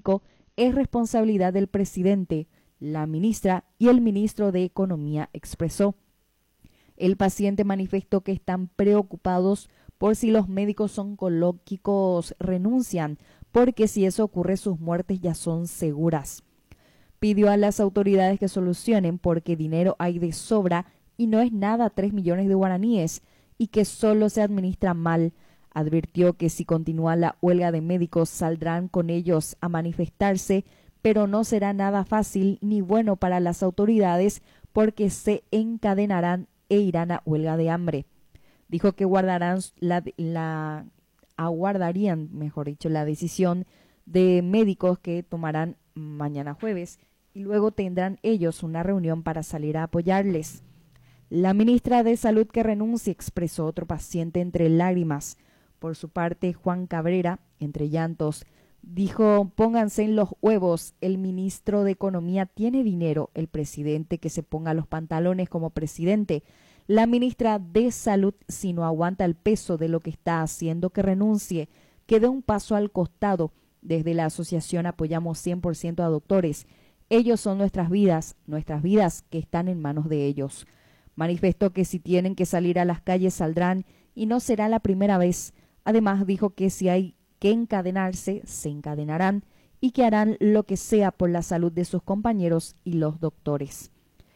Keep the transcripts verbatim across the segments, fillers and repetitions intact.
médico es responsabilidad del presidente, la ministra y el ministro de Economía, expresó. El paciente manifestó que están preocupados por si los médicos oncológicos renuncian, porque si eso ocurre sus muertes ya son seguras. Pidió a las autoridades que solucionen porque dinero hay de sobra y no es nada tres millones de guaraníes y que solo se administra mal. Advirtió que si continúa la huelga de médicos saldrán con ellos a manifestarse, pero no será nada fácil ni bueno para las autoridades porque se encadenarán e irán a huelga de hambre. Dijo que guardarán la, la aguardarían, mejor dicho, la decisión de médicos que tomarán mañana jueves y luego tendrán ellos una reunión para salir a apoyarles. La ministra de Salud que renuncie, expresó otro paciente entre lágrimas. Por su parte, Juan Cabrera, entre llantos, dijo: pónganse en los huevos, el ministro de Economía tiene dinero, el presidente que se ponga los pantalones como presidente. La ministra de Salud, si no aguanta el peso de lo que está haciendo, que renuncie, que dé un paso al costado. Desde la asociación apoyamos cien por ciento a doctores. Ellos son nuestras vidas, nuestras vidas que están en manos de ellos. Manifestó que si tienen que salir a las calles saldrán y no será la primera vez. Además dijo que si hay que encadenarse, se encadenarán y que harán lo que sea por la salud de sus compañeros y los doctores.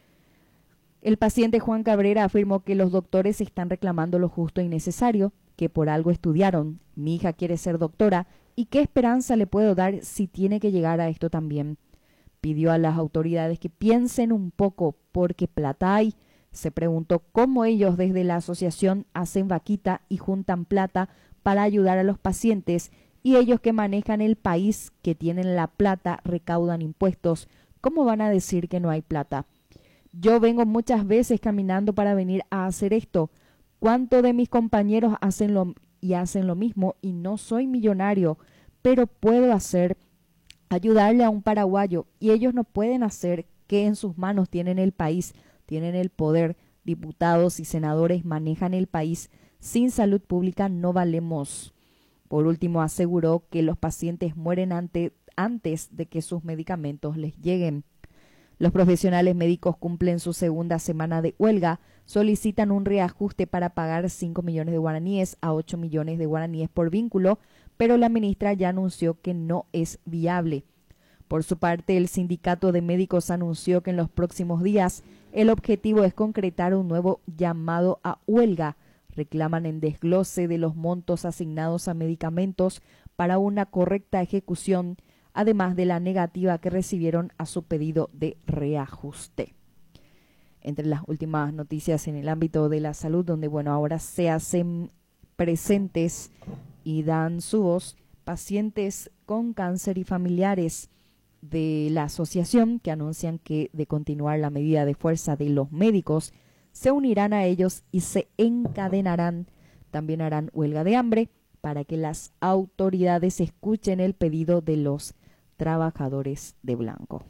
El paciente Juan Cabrera afirmó que los doctores están reclamando lo justo y necesario, que por algo estudiaron. Mi hija quiere ser doctora y qué esperanza le puedo dar si tiene que llegar a esto también. Pidió a las autoridades que piensen un poco porque plata hay. Se preguntó cómo ellos desde la asociación hacen vaquita y juntan plata para ayudar a los pacientes y ellos que manejan el país, que tienen la plata, recaudan impuestos. ¿Cómo van a decir que no hay plata? Yo vengo muchas veces caminando para venir a hacer esto. ¿Cuántos de mis compañeros hacen lo, y hacen lo mismo y no soy millonario, pero puedo hacer, ayudarle a un paraguayo y ellos no pueden hacer que en sus manos tienen el país, tienen el poder, diputados y senadores manejan el país. Sin salud pública no valemos. Por último, aseguró que los pacientes mueren ante, antes de que sus medicamentos les lleguen. Los profesionales médicos cumplen su segunda semana de huelga, solicitan un reajuste para pagar cinco millones de guaraníes a ocho millones de guaraníes por vínculo, pero la ministra ya anunció que no es viable. Por su parte, el sindicato de médicos anunció que en los próximos días el objetivo es concretar un nuevo llamado a huelga. Reclaman en desglose de los montos asignados a medicamentos para una correcta ejecución, además de la negativa que recibieron a su pedido de reajuste. Entre las últimas noticias en el ámbito de la salud, donde bueno, ahora se hacen presentes y dan su voz pacientes con cáncer y familiares de la asociación que anuncian que de continuar la medida de fuerza de los médicos, se unirán a ellos y se encadenarán. También harán huelga de hambre para que las autoridades escuchen el pedido de los trabajadores de blanco.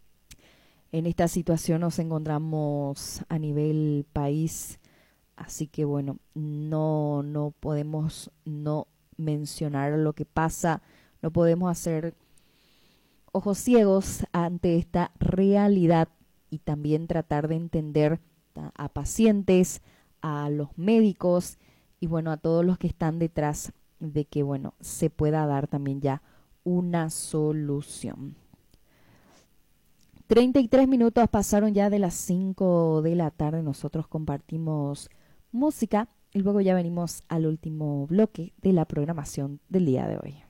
En esta situación nos encontramos a nivel país, así que bueno, no, no podemos no mencionar lo que pasa, no podemos hacer ojos ciegos ante esta realidad y también tratar de entender a pacientes, a los médicos y bueno, a todos los que están detrás de que bueno, se pueda dar también ya una solución. treinta y tres minutos pasaron ya de las cinco de la tarde. Nosotros compartimos música y luego ya venimos al último bloque de la programación del día de hoy.